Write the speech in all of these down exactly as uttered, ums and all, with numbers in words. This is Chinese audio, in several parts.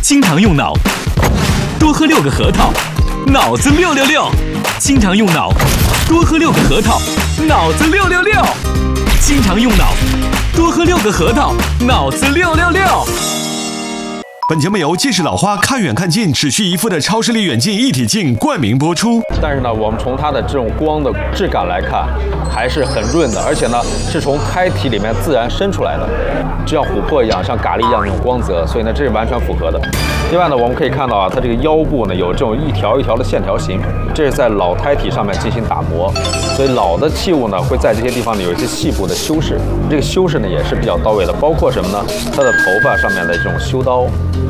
经常用脑，多喝六个核桃，脑子六六六。经常用脑，多喝六个核桃，脑子六六六。经常用脑，多喝六个核桃，脑子六六六。 本节目由近视老花看远看近只需一副的超视力远近一体镜冠名播出。 但是呢，我们从它的这种光的质感来看，还是很润的，而且呢，是从开体里面自然生出来的，就像琥珀一样，像咖喱一样那种光泽，所以呢，这是完全符合的。另外呢，我们可以看到啊，它这个腰部呢有这种一条一条的线条形，这是在老胎体上面进行打磨，所以老的器物呢会在这些地方呢有一些细部的修饰，这个修饰呢也是比较到位的，包括什么呢？它的头发上面的这种修刀。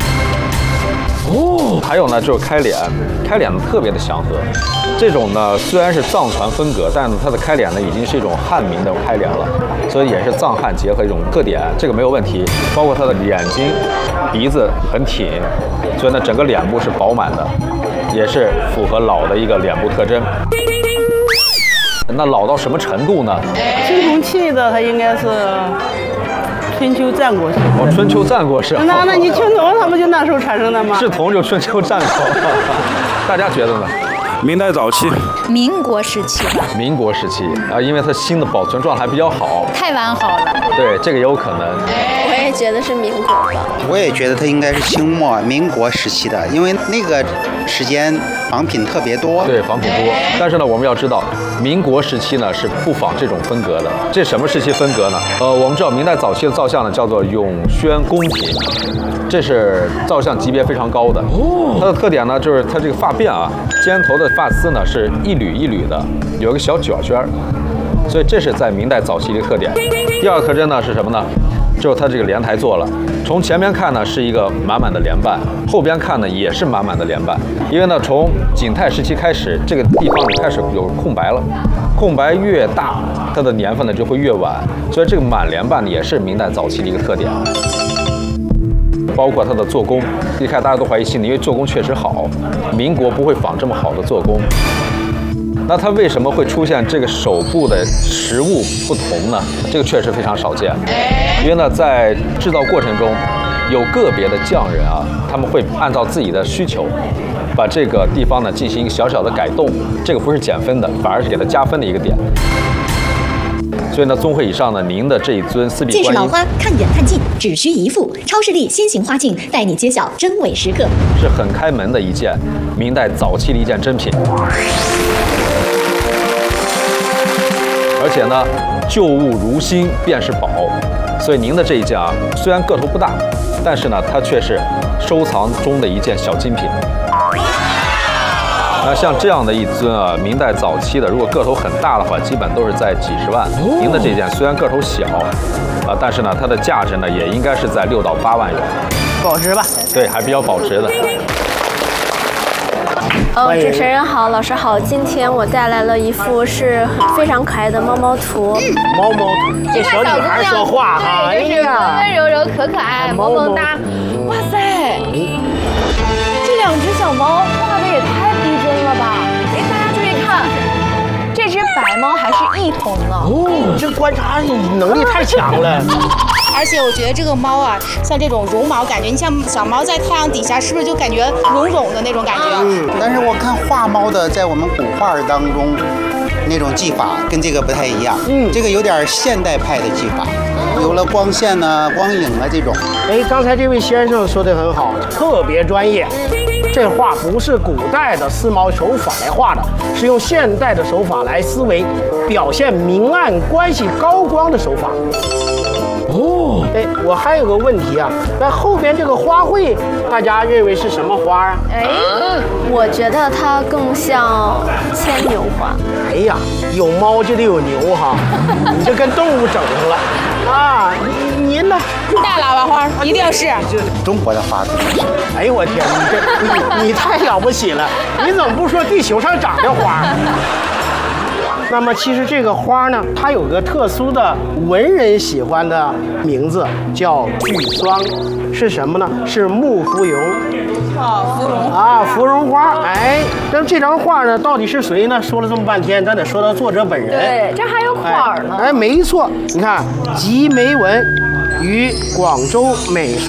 哦，还有呢，就是开脸，开脸呢特别的祥和。这种呢虽然是藏传风格，但是它的开脸呢已经是一种汉民的开脸了，所以也是藏汉结合一种特点，这个没有问题。包括它的眼睛、鼻子很挺，所以呢整个脸部是饱满的，也是符合老的一个脸部特征。那老到什么程度呢？ 青铜器的它应该是。春秋战国时， 哦，春秋战国时， 那那你青铜它不就那时候产生的吗？ 是铜就春秋战国，大家觉得呢？ 明代早期， 民国时期吧。 民国时期啊，因为它新的保存状态比较好。 太完好了。 对，这个也有可能。 我也觉得是民国吧。 我也觉得它应该是清末民国时期的，因为那个时间仿品特别多。 对，仿品多。但是呢，我们要知道，民国时期呢是不仿这种风格的。这什么时期风格呢？呃，我们知道明代早期的造像呢叫做永宣宫品。这是造像级别非常高的，它的特点呢就是它这个发辫啊，尖头的发丝呢是一缕一缕的，有一个小卷卷，所以这是在明代早期的特点。第二个特征呢是什么呢？就是它这个莲台座了，从前面看呢是一个满满的莲瓣，后边看呢也是满满的莲瓣。因为呢从景泰时期开始，这个地方开始有空白了，空白越大，它的年份呢就会越晚，所以这个满莲瓣呢也是明代早期的一个特点。包括它的做工，一开始大家都怀疑心理，因为做工确实好，民国不会仿这么好的做工。那它为什么会出现这个手部的实物不同呢？这个确实非常少见，因为呢在制造过程中，有个别的匠人啊，他们会按照自己的需求，把这个地方呢进行一个小小的改动，这个不是减分的，反而是给它加分的一个点。所以呢，综合以上呢，您的这一尊四臂观音， 近视老花看远看近只需一副超视力先行花镜，带你揭晓真伪时刻， 是很开门的一件明代早期的一件珍品。而且呢，旧物如新便是宝，所以您的这一件啊，虽然个头不大，但是呢，它却是收藏中的一件小精品。那像这样的一尊啊，明代早期的，如果个头很大的话，基本都是在几十万。您的这件虽然个头小，啊，但是呢，它的价值呢，也应该是在六到八万元， 保值吧？ 对，还比较保值的。 呃，主持人好，老师好，今天我带来了一幅是非常可爱的猫猫图。 猫猫图，这小女孩说话哈， 哎呀，温柔柔可可爱，萌萌哒。哇塞，这两只小猫画的也太逼真了吧！哎，大家注意看，这只白猫还是异瞳呢。 哦，这观察能力太强了。 而且我觉得这个猫啊，像这种绒毛感觉，你像小猫在太阳底下，是不是就感觉绒绒的那种感觉？ 嗯，但是我看画猫的，在我们古画当中，那种技法跟这个不太一样。嗯，这个有点现代派的技法，有了光线呢、光影啊这种。 哎，刚才这位先生说的很好，特别专业。这画不是古代的丝毛手法来画的，是用现代的手法来思维，表现明暗关系高光的手法。哦，哎，我还有个问题啊，在后边这个花卉，大家认为是什么花啊？ 哎，我觉得它更像牵牛花。 哎呀，有猫就得有牛哈，你这跟动物整上了啊！您呢？ 大喇叭花一定是中国的花。 哎呦我天，你这你你太了不起了！你怎么不说地球上长的花？那么其实这个花呢，它有个特殊的文人喜欢的名字，叫巨霜，是什么呢？是木芙蓉。 啊，芙蓉啊，芙蓉花。哎，那这张画呢，到底是谁呢？说了这么半天，咱得说到作者本人。 对，这还有款儿呢。 哎，哎没错，你看集梅文于广州美术。